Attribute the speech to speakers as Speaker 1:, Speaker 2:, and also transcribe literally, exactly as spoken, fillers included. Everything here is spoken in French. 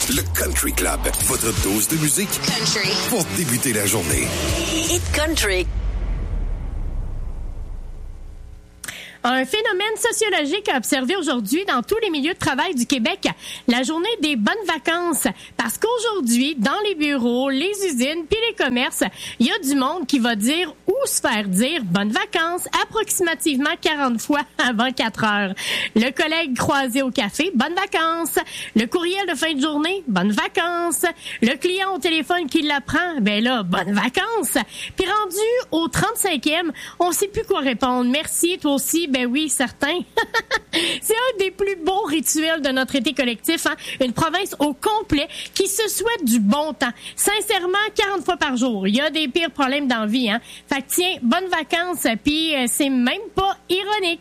Speaker 1: Le Country Club, votre dose de musique
Speaker 2: Country
Speaker 1: pour débuter la journée.
Speaker 2: Hit Country.
Speaker 3: Un phénomène sociologique observé aujourd'hui dans tous les milieux de travail du Québec, la journée des bonnes vacances. Parce qu'aujourd'hui, dans les bureaux, les usines puis les commerces, il y a du monde qui va dire ou se faire dire bonnes vacances approximativement quarante fois avant quatre heures. Le collègue croisé au café, bonnes vacances. Le courriel de fin de journée, bonnes vacances. Le client au téléphone qui l'apprend, ben là, bonnes vacances. Puis rendu au trente-cinquième, on sait plus quoi répondre. Merci, toi aussi. Ben oui, certain. C'est un des plus beaux rituels de notre été collectif, hein? Une province au complet qui se souhaite du bon temps. Sincèrement, quarante fois par jour. Il y a des pires problèmes dans la vie, hein? Fait que tiens, bonnes vacances, puis euh, c'est même pas ironique.